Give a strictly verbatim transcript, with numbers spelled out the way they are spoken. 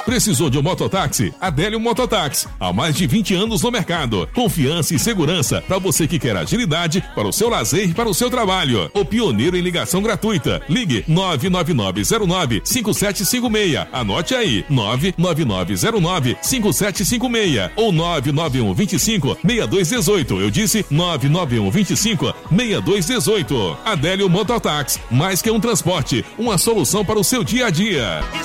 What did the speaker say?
Precisou de um mototáxi? Adélio Mototáxi. Há mais de vinte anos no mercado. Confiança e segurança para você que quer agilidade para o seu lazer e para o seu trabalho. O pioneiro em ligação gratuita. Ligue nove nove nove zero nove cinco sete cinco seis. Anote aí, nove nove nove zero nove cinco sete cinco seis ou nove nove um dois cinco seis dois um oito. Eu disse nove nove um dois cinco seis dois um oito. Adélio Mototáxi. Mais que um transporte, uma solução para o seu dia a dia.